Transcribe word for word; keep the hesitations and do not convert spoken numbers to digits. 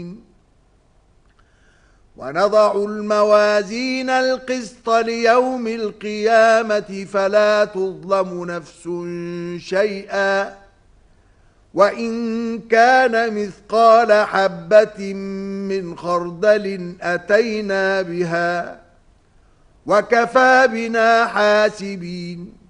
ونضع الموازين القسط ليوم القيامة فلا تظلم نفس شيئا وإن كان مثقال حبة من خردل أتينا بها وكفى بنا حاسبين